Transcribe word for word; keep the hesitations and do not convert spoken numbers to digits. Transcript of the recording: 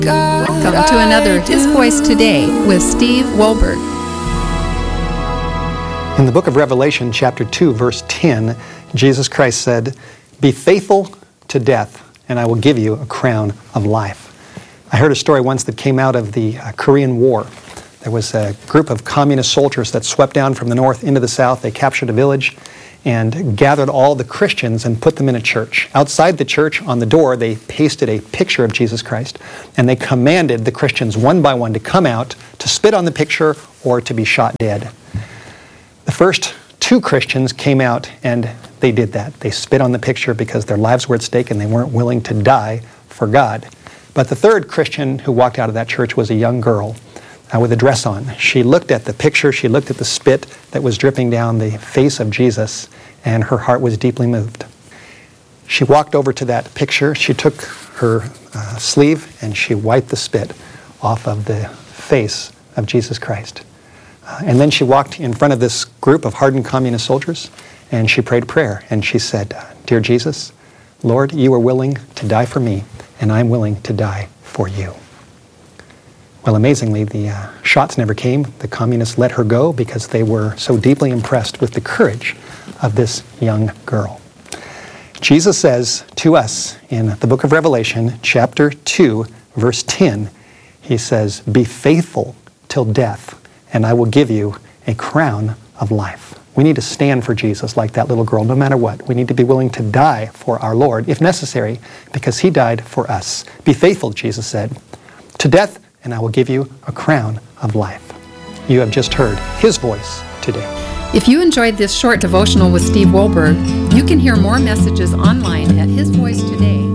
Welcome to another His Voice Today with Steve Wohlberg. In the book of Revelation, chapter two, verse ten, Jesus Christ said, "Be faithful to death, and I will give you a crown of life." I heard a story once that came out of the uh, Korean War. There was a group of communist soldiers that swept down from the north into the south. They captured a village and gathered all the Christians and put them in a church. Outside the church, on the door, they pasted a picture of Jesus Christ, and they commanded the Christians one by one to come out, to spit on the picture, or to be shot dead. The first two Christians came out, and they did that. They spit on the picture because their lives were at stake, and they weren't willing to die for God. But the third Christian who walked out of that church was a young girl uh, with a dress on. She looked at the picture, she looked at the spit that was dripping down the face of Jesus, and her heart was deeply moved. She walked over to that picture, she took her uh, sleeve, and she wiped the spit off of the face of Jesus Christ. Uh, and then she walked in front of this group of hardened communist soldiers, and she prayed a prayer, and she said, "Dear Jesus, Lord, you are willing to die for me, and I'm willing to die for you." Well, amazingly, the uh, shots never came. The communists let her go because they were so deeply impressed with the courage of this young girl. Jesus says to us in the book of Revelation, chapter two, verse ten, he says, "Be faithful till death, and I will give you a crown of life." We need to stand for Jesus like that little girl, no matter what. We need to be willing to die for our Lord, if necessary, because he died for us. Be faithful, Jesus said, to death, and I will give you a crown of life. You have just heard his voice today. If you enjoyed this short devotional with Steve Wohlberg, you can hear more messages online at his voice today